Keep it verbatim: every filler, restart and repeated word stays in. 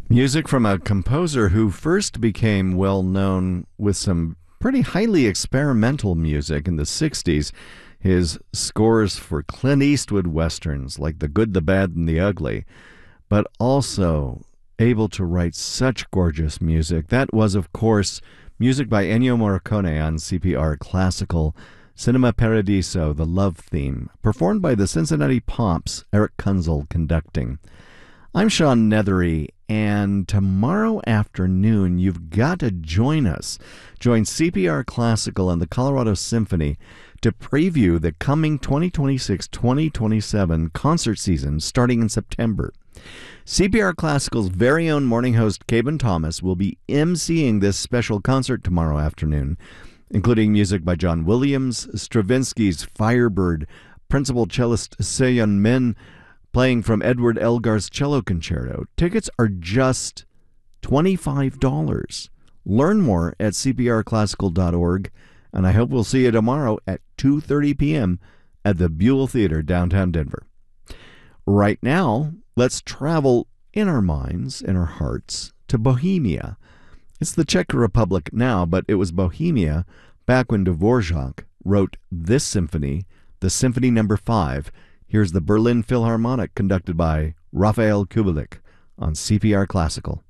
Music from a composer who first became well known with some pretty highly experimental music in the sixties. His scores for Clint Eastwood westerns like The Good, the Bad, and the Ugly, but also able to write such gorgeous music. That was, of course, music by Ennio Morricone on C P R Classical. Cinema Paradiso, the love theme, performed by the Cincinnati Pops, Eric Kunzel conducting. I'm Sean Nethery, and tomorrow afternoon you've got to join us. Join C P R Classical and the Colorado Symphony to preview the coming twenty twenty-six twenty twenty-seven concert season starting in September. C P R Classical's very own morning host, Caben Thomas, will be emceeing this special concert tomorrow afternoon, including music by John Williams, Stravinsky's Firebird, principal cellist Seyon Min, playing from Edward Elgar's Cello Concerto. Tickets are just twenty-five dollars. Learn more at c p r classical dot org, and I hope we'll see you tomorrow at two thirty p.m. at the Buell Theater, downtown Denver. Right now, let's travel in our minds, in our hearts, to Bohemia. It's the Czech Republic now, but it was Bohemia back when Dvorak wrote this symphony, the Symphony Number Five. Here's the Berlin Philharmonic conducted by Rafael Kubelik on C P R Classical.